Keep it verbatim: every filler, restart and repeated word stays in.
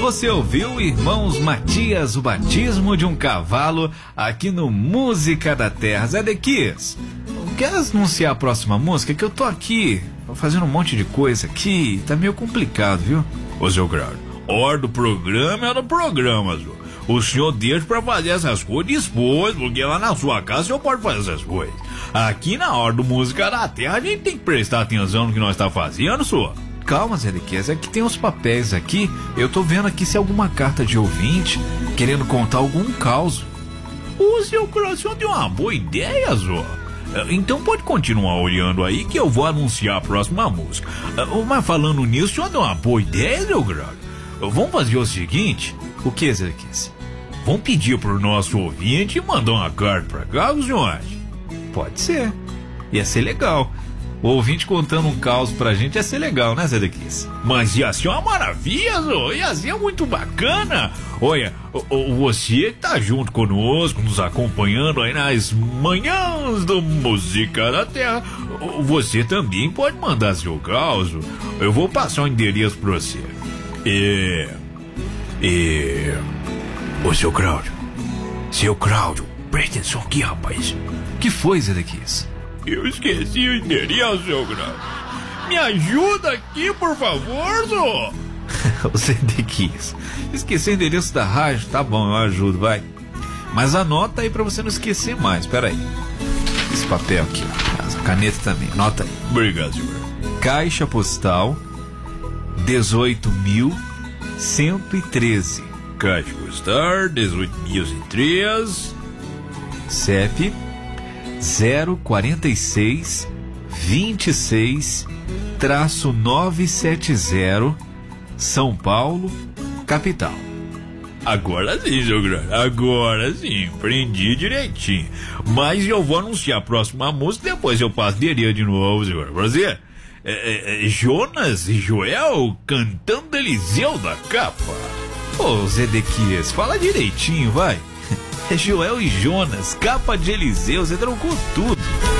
Você ouviu, irmãos Matias, o batismo de um cavalo aqui no Música da Terra. Zé Dequias, quer anunciar a próxima música? Que eu tô aqui fazendo um monte de coisa aqui, tá meio complicado, viu? Ô, seu Grado, hora do programa é do programa, senhor. O senhor deixa pra fazer essas coisas depois, porque lá na sua casa o senhor pode fazer essas coisas. Aqui na hora do Música da Terra a gente tem que prestar atenção no que nós tá fazendo, senhor. Calma, Zé Dequias, é que tem os papéis aqui. Eu tô vendo aqui se é alguma carta de ouvinte querendo contar algum caos. O seu coração tem uma boa ideia, senhor. Então pode continuar olhando aí que eu vou anunciar a próxima música. Mas falando nisso, o senhor deu uma boa ideia, meu grande. Vamos fazer o seguinte. O que, Zé Dequias? Vamos pedir pro nosso ouvinte mandar uma carta pra cá, senhor? Pode ser. Ia ser legal. O ouvinte contando um caos pra gente ia ser legal, né, Zé Dequias? Mas ia ser uma maravilha, senhor. Ia ser muito bacana. Olha, você que tá junto conosco, nos acompanhando aí nas manhãs do Música da Terra, você também pode mandar seu caos. Eu vou passar o endereço pra você. É... É... Ô, seu Cláudio. Seu Cláudio, presta atenção aqui, rapaz. Que foi, Zé Dequias? Eu esqueci o endereço, seu Cláudio. Me ajuda aqui, por favor, senhor. O Zé Dequias, esqueci o endereço da rádio. Tá bom, eu ajudo, vai. Mas anota aí pra você não esquecer mais. Pera aí. Esse papel aqui, ó. Essa caneta também, anota aí. Obrigado, senhor. Caixa postal dezoito mil cento e treze. Caixa postal dezoito mil cento e treze. C E P zero quarenta e seis vinte e seis traço novecentos e setenta, São Paulo, capital. Agora sim, seu grande, agora sim, prendi direitinho. Mas eu vou anunciar a próxima música, depois eu passo direito de novo, senhor. Você, é, é, Jonas e Joel cantando Eliseu da capa. Ô, Zé Dequias, fala direitinho, vai. É Joel e Jonas, capa de Eliseu, você trocou tudo.